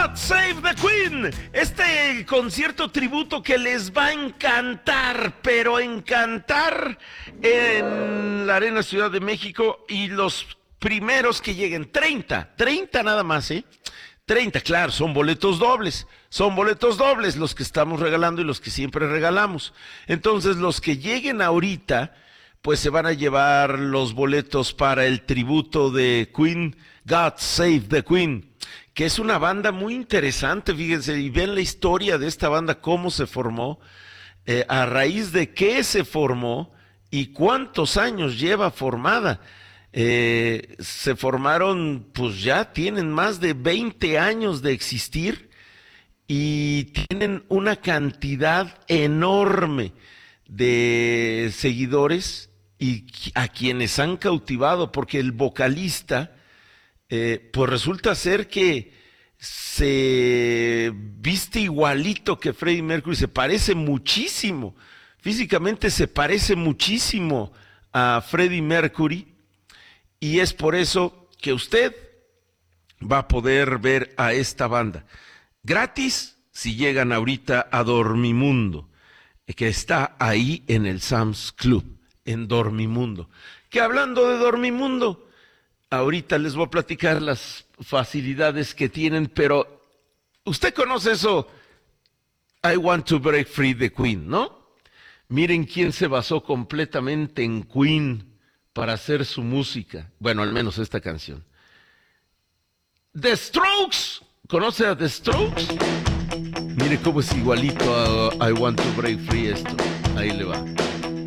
God Save the Queen. Este concierto tributo que les va a encantar, pero encantar en la Arena Ciudad de México, y los primeros que lleguen, 30 nada más, ¿eh? 30, claro, son boletos dobles los que estamos regalando y los que siempre regalamos. Entonces, los que lleguen ahorita, pues se van a llevar los boletos para el tributo de Queen, God Save the Queen, que es una banda muy interesante, fíjense, y ven la historia de esta banda, cómo se formó, a raíz de qué se formó y cuántos años lleva formada. Se formaron, pues ya tienen más de 20 años de existir y tienen una cantidad enorme de seguidores y a quienes han cautivado, porque el vocalista, pues resulta ser que se viste igualito que Freddie Mercury, se parece muchísimo, físicamente se parece muchísimo a Freddie Mercury. Y es por eso que usted va a poder ver a esta banda gratis si llegan ahorita a Dormimundo, que está ahí en el Sam's Club, en Dormimundo. Que hablando de Dormimundo, ahorita les voy a platicar las facilidades que tienen, pero usted conoce eso, I Want to Break Free de Queen, ¿no? Miren quién se basó completamente en Queen para hacer su música, bueno, al menos esta canción. The Strokes, ¿conoce a The Strokes? Mire cómo es igualito a I Want to Break Free esto, ahí le va.